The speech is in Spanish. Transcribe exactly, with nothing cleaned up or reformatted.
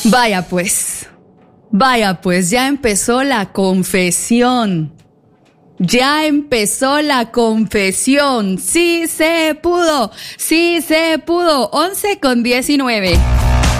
Vaya pues, vaya pues, ya empezó la confesión. Ya empezó la confesión. Sí se pudo, sí se pudo. once con diecinueve.